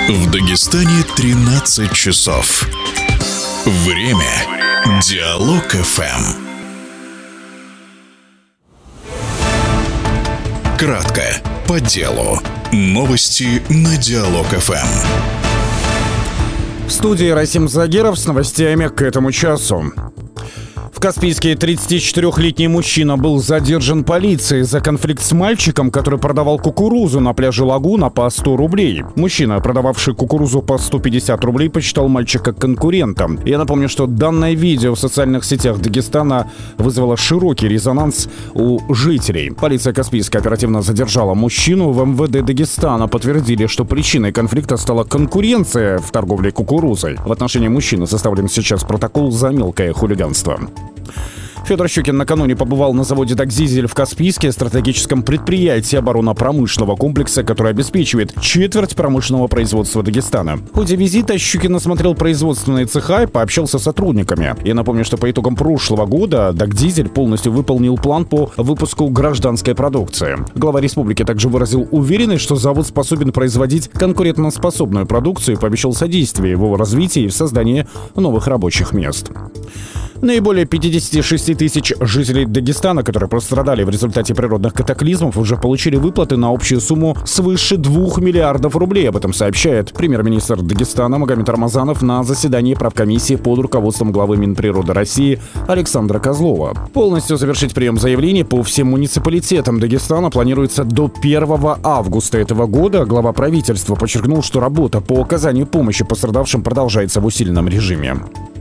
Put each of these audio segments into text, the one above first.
В Дагестане 13 часов. Время Диалог ФМ. Кратко, по делу. Новости на Диалог ФМ. В студии Расим Загиров с новостями к этому часу. В Каспийске 34-летний мужчина был задержан полицией за конфликт с мальчиком, который продавал кукурузу на пляже Лагуна по 100 рублей. Мужчина, продававший кукурузу по 150 рублей, посчитал мальчика конкурентом. Я напомню, что данное видео в социальных сетях Дагестана вызвало широкий резонанс у жителей. Полиция Каспийска оперативно задержала мужчину. В МВД Дагестана подтвердили, что причиной конфликта стала конкуренция в торговле кукурузой. В отношении мужчины составлен сейчас протокол за мелкое хулиганство. Федор Щукин накануне побывал на заводе «Дагдизель» в Каспийске, стратегическом предприятии оборонно-промышленного комплекса, который обеспечивает четверть промышленного производства Дагестана. В ходе визита Щукин осмотрел производственные цеха и пообщался с сотрудниками. Я напомню, что по итогам прошлого года «Дагдизель» полностью выполнил план по выпуску гражданской продукции. Глава республики также выразил уверенность, что завод способен производить конкурентоспособную продукцию и пообещал содействие его развитию и в создании новых рабочих мест. Наиболее 56 тысяч жителей Дагестана, которые пострадали в результате природных катаклизмов, уже получили выплаты на общую сумму свыше 2 миллиардов рублей. Об этом сообщает премьер-министр Дагестана Магомед Рамазанов на заседании правкомиссии под руководством главы Минприроды России Александра Козлова. Полностью завершить прием заявлений по всем муниципалитетам Дагестана планируется до 1 августа этого года. Глава правительства подчеркнул, что работа по оказанию помощи пострадавшим продолжается в усиленном режиме.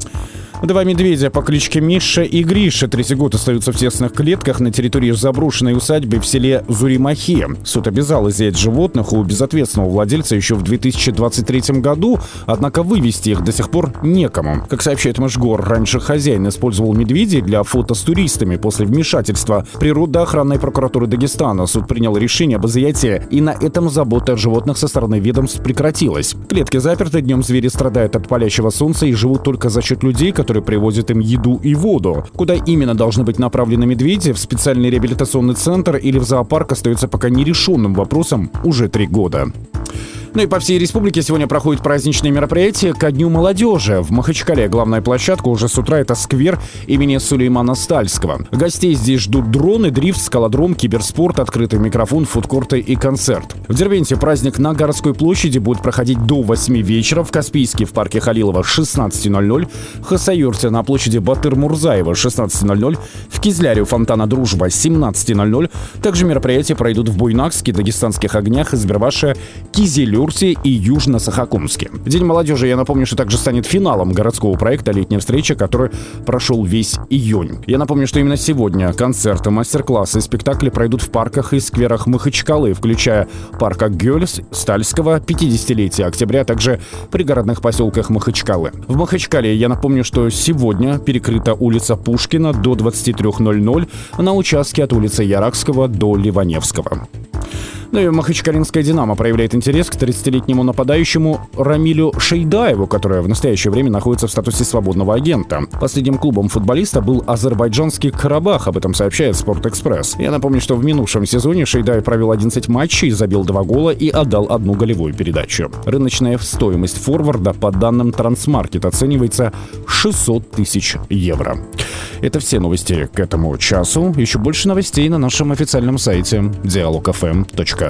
Два медведя по кличке Миша и Гриша 3 года остаются в тесных клетках на территории заброшенной усадьбы в селе Зуримахи. Суд обязал изъять животных у безответственного владельца еще в 2023 году, однако вывести их до сих пор некому. Как сообщает Мэшгор, раньше хозяин использовал медведей для фото с туристами. После вмешательства природоохранной прокуратуры Дагестана суд принял решение об изъятии, и на этом забота о животных со стороны ведомств прекратилась. Клетки заперты, днем звери страдают от палящего солнца и живут только за счет людей, которые привозят им еду и воду. Куда именно должны быть направлены медведи, в специальный реабилитационный центр или в зоопарк, остается пока нерешенным вопросом уже 3 года. Ну и по всей республике сегодня проходят праздничные мероприятия ко Дню молодежи. В Махачкале главная площадка уже с утра — это сквер имени Сулеймана Стальского. Гостей здесь ждут дроны, дрифт, скалодром, киберспорт, открытый микрофон, фудкорты и концерт. В Дербенте праздник на городской площади будет проходить до 8 вечера, в Каспийске в парке Халилова 16:00, в Хасавюрте на площади Батыр-Мурзаева 16:00, в Кизляре у фонтана Дружба 17:00. Также мероприятия пройдут в Буйнакске, Дагестанских огнях, Избербаше, Кизилюрте и Южно-Сахакумске. День молодежи, я напомню, что также станет финалом городского проекта «Летняя встреча», который прошел весь июнь. Я напомню, что именно сегодня концерты, мастер-классы и спектакли пройдут в парках и скверах Махачкалы, включая парк Акгёльс, Стальского, 50-летие октября, а также пригородных поселках Махачкалы. В Махачкале, я напомню, что сегодня перекрыта улица Пушкина до 23:00 на участке от улицы Яракского до Ливаневского. Ну и махачкалинская «Динамо» проявляет интерес к 30-летнему нападающему Рамилю Шейдаеву, который в настоящее время находится в статусе свободного агента. Последним клубом футболиста был азербайджанский «Карабах», об этом сообщает «Спортэкспресс». Я напомню, что в минувшем сезоне Шейдаев провел 11 матчей, забил 2 гола и отдал 1 голевую передачу. Рыночная стоимость форварда по данным Трансмаркет оценивается 600 тысяч евро. Это все новости к этому часу. Еще больше новостей на нашем официальном сайте dialogfm.ru.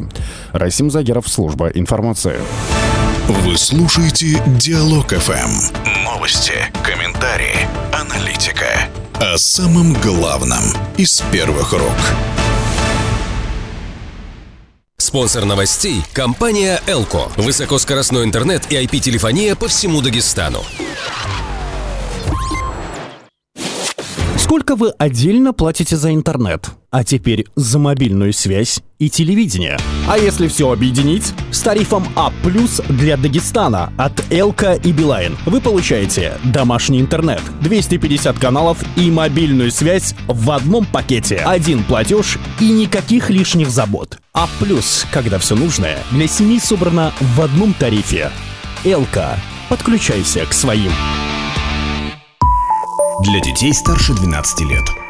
Расим Загиров, служба информации. Вы слушаете Диалог ФМ. Новости, комментарии, аналитика. О самом главном из первых рук. Спонсор новостей – компания «Элко». Высокоскоростной интернет и IP-телефония по всему Дагестану. Сколько вы отдельно платите за интернет? А теперь за мобильную связь и телевидение. А если все объединить? С тарифом А+ для Дагестана от Элка и Билайн вы получаете домашний интернет, 250 каналов и мобильную связь в одном пакете. Один платеж и никаких лишних забот. А+, когда все нужное для семьи собрано в одном тарифе. Элка. Подключайся к своим. Для детей старше 12 лет.